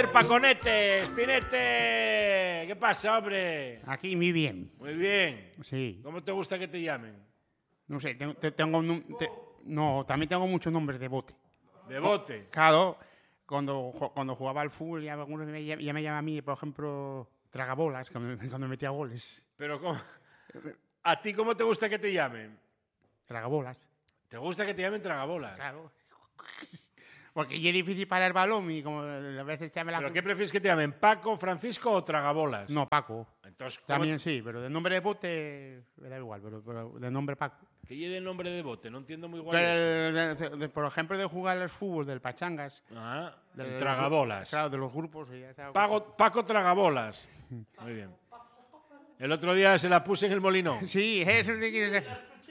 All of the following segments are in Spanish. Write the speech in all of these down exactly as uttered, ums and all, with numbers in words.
ver, Paconete, Spinete. ¿Qué pasa, hombre? Aquí, muy bien. Muy bien. Sí. ¿Cómo te gusta que te llamen? No sé, tengo, te- tengo un num- te- no, también tengo muchos nombres de bote. De bote. Claro, cuando, ju- cuando jugaba al fútbol ya, algunos me, ya, ya me llaman a mí, por ejemplo, tragabolas, cuando, cuando metía goles. Pero ¿cómo? ¿A ti cómo te gusta que te llamen? Tragabolas. ¿Te gusta que te llamen tragabolas? Claro. Porque ya es difícil parar el balón y como a veces llame la... ¿Pero qué prefieres que te llamen? ¿Paco, Francisco o tragabolas? No, Paco. Entonces, ¿cómo También sí, pero de nombre de bote me da igual, pero, pero de nombre Paco. Que lleve el nombre de bote, no entiendo muy guay Pero, eso. de- de- de- por ejemplo, de jugar al fútbol, del pachangas. Ah, de el los- tragabolas. Claro, de los grupos. Y ya está. Paco, Paco tragabolas. Muy bien. El otro día se la puse en el molinón. Sí, eso sí quiere ser.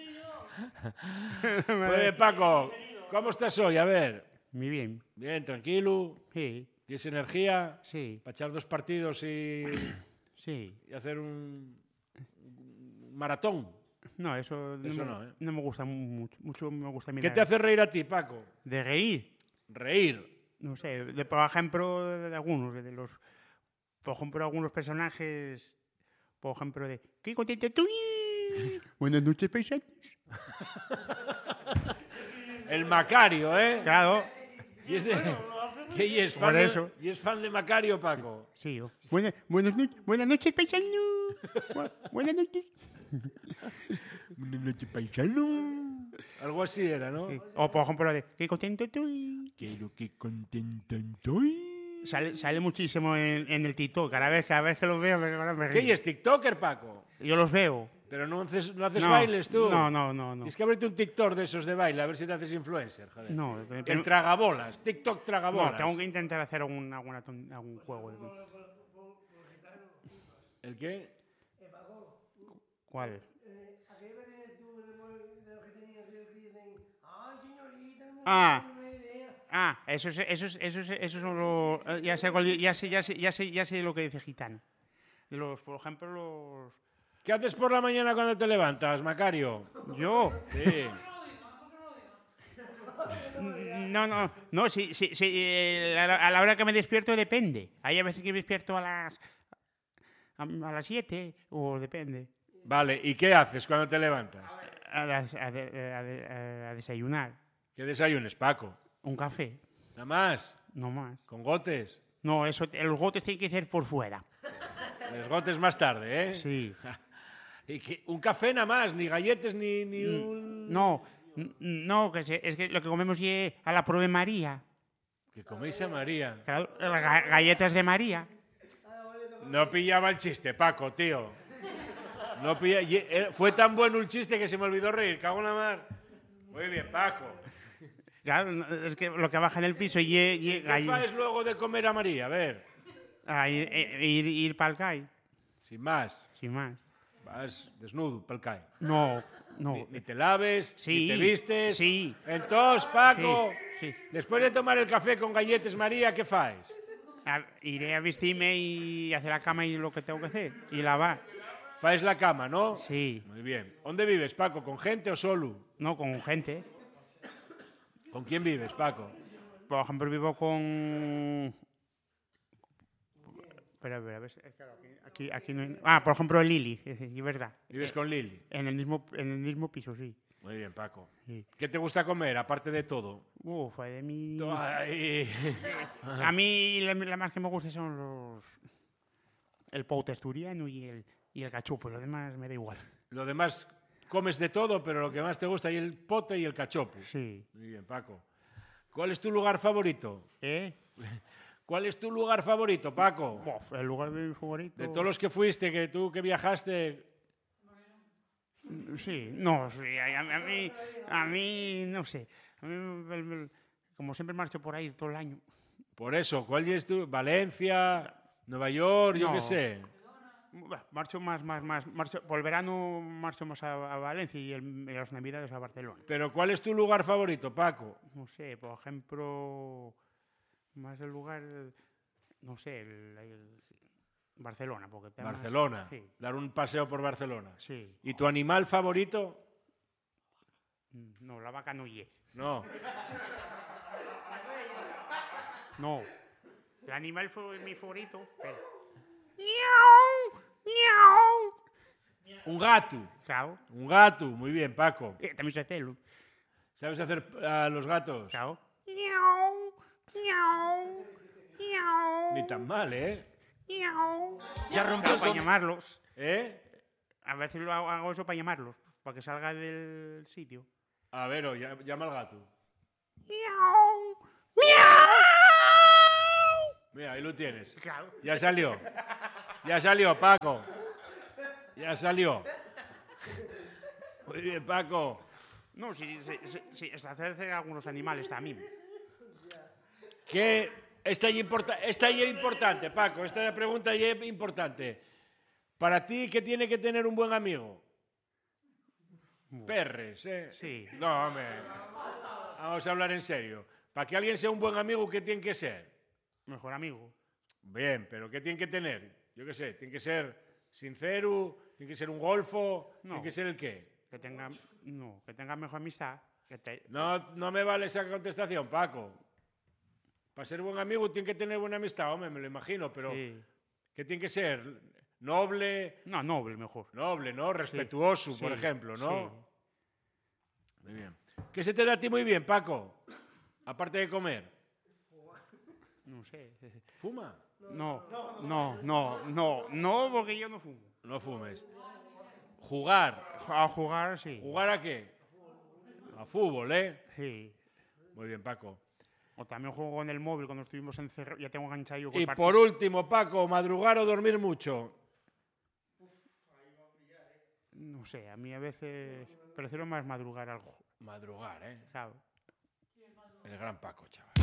Muy bien, Paco. ¿Cómo estás hoy? A ver. Muy bien. Bien, tranquilo. Sí, ¿Tienes energía sí, para echar dos partidos y, sí. y hacer un, un maratón? No, eso, Eso no, no, me, ¿eh? no me gusta mucho. Mucho me gusta ¿Qué mirar. te hace reír a ti, Paco? De reír. Reír. No sé, de, por ejemplo, de, de algunos, de los... Por ejemplo, algunos personajes... Por ejemplo, de... ¡Qué contento estoy! Buenas noches, paisanos. El Macario, ¿eh? Claro, Y es, de, que y es, fan, Por de, eso. y es fan de Macario, Paco. sí. Yo. Buenas, buenas, noches, buenas noches, paisanos. Bu- Buenas noches. Buenas noches, paisano. Algo así era, ¿no? Sí. O, por ejemplo, de... ¡Qué contento estoy! Quiero que contento estoy. Sale, sale muchísimo en, en el TikTok. Cada vez, cada vez que los veo, me, me ¿Qué? río. ¿Y es TikToker, Paco? Yo los veo. Pero no haces, no haces No, bailes tú. No, no, no. no. Tienes que abrirte un TikTok de esos de baile, a ver si te haces influencer, joder. No, El pero- tragabolas, TikTok tragabolas. No, tengo que intentar hacer algún, alguna ton- algún juego. ¿El qué? ¿Cuál? Ah, ah, esos, esos, esos, esos son los... eh, Ya sé, cuál- ya sé, ya sé, ya sé, ya sé lo que dice Gitano. Los, por ejemplo, los... ¿Qué haces por la mañana cuando te levantas, Macario? Yo... Sí. No, no, no, sí, sí, sí, eh, a la- a la hora que me despierto depende. Hay a veces que me despierto a las... A, a las siete, o depende. Vale, ¿y qué haces cuando te levantas? A, las- a de- a de- a desayunar. ¿Qué desayunes, Paco? Un café, ¿Nada más? no más. ¿Con gotes? No, eso, los gotes tienen que ser por fuera. Los gotes más tarde, ¿eh? Sí. ¿Y qué? Un café nada más, ni galletes, ni, ni un... No, n- no, que se- es que lo que comemos es a la prueba de María. Que coméis a María. Claro, las ga- galletas de María. No pillaba el chiste, Paco, tío. No pilla... y- eh, Fue tan bueno el chiste que se me olvidó reír. Cago en la mar. Muy bien, Paco. Claro, no, es que lo que baja en el piso y, y, ¿Qué haces luego de comer a María? A ver, a ir, eh, ir, ir para el C A I, sin más. sin más. Vas desnudo, pel CAI. No, no. Ni, ni te laves, Sí, ni te vistes. sí. Entonces, Paco, Sí, sí. después de tomar el café con galletes María, ¿qué faes? A- iré a vestirme y hacer la cama y lo que tengo que hacer. Y lavar. Faes la cama, ¿no? Sí. Muy bien. ¿Dónde vives, Paco? ¿Con gente o solo? No, con gente. ¿Con quién vives, Paco? Por ejemplo, vivo con... Espera, espera, a ver, es que aquí, aquí, aquí no hay... Ah, por ejemplo, Lili, es es verdad. ¿Vives con Lili? En el mismo, en el mismo piso, sí. Muy bien, Paco. Sí. ¿Qué te gusta comer, aparte de todo? Uf, de mí... Ay. A mí la, la más que me gusta son los... El pote asturiano y el, y el cachopo. Lo demás me da igual. Lo demás comes de todo, pero lo que más te gusta es el pote y el cachopo. Sí. Muy bien, Paco. ¿Cuál es tu lugar favorito? ¿Eh? ¿Cuál es tu lugar favorito, Paco? Uf, el lugar de mi favorito... De todos los que fuiste, que tú que viajaste, Sí, no, sí, a, a mí, a mí, no sé. A mí, el- el- como siempre marcho por ahí todo el año. por eso, ¿cuál es tu? Valencia, Nueva York, yo No. qué sé. Bah, Marcho más, más, más. Marcho, por el verano marcho más a, a Valencia y, el- y las Navidades a Barcelona. Pero ¿cuál es tu lugar favorito, Paco? No sé, por ejemplo, más el lugar, no sé, el, el- Barcelona. Porque está más- Barcelona. Sí, Dar un paseo por Barcelona. sí. ¿Y tu animal favorito? No, la vaca no ye. No. No. El animal fue mi favorito. Pero... ¡Miau! ¡Miau! Un gato. Claro. Un gato. Muy bien, Paco. Eh, también sé hacerlo. ¿Sabes hacer a los gatos? Claro. ¡Miau! ¡Miau! ¡Miau! Ni tan mal, ¿eh? ¡Miau! Ya rompió Claro, para con... llamarlos. ¿Eh? A veces lo hago, hago eso para llamarlos. Para que salga del sitio. A ver, o, ya- llama al gato. ¡Miau! ¡Miau! Mira, ahí lo tienes. Claro. Ya salió. Ya salió, Paco. Ya salió. Muy bien, Paco. No, sí, sí, sí, sí, es hacer algunos animales también. ¿Qué? Esta ya, importa, esta ya es importante, Paco. Esta pregunta ya es importante. Para ti, ¿qué tiene que tener un buen amigo? Perres, ¿eh? Sí. No, hombre. Vamos a hablar en serio. Para que alguien sea un buen amigo, ¿qué tiene que ser? Mejor amigo. Bien, pero ¿qué tiene que tener? Yo qué sé, tiene que ser sincero, tiene que ser un golfo, No. tiene que ser el qué. Que tenga, no, que tenga mejor amistad. Que te, No, no me vale esa contestación, Paco. Para ser buen amigo tiene que tener buena amistad, hombre, me lo imagino, pero sí. ¿qué tiene que ser? Noble, No, noble mejor. noble, ¿no? Respetuoso, Sí, por sí, ejemplo, ¿no? sí. Muy bien. ¿Qué se te da a ti muy bien, Paco? Aparte de comer. No sé. ¿Fuma? No, no, no, no, no, porque yo no fumo. No fumes. Jugar. A jugar, sí. ¿Jugar a qué? A fútbol, ¿eh? Sí. Muy bien, Paco. O también juego en el móvil cuando estuvimos encerrados. Ya tengo enganchado yo con Y el por partido. último, Paco, madrugar o dormir mucho. No sé, a mí a veces prefiero más madrugar algo. Madrugar, ¿eh? Claro. El gran Paco, chaval.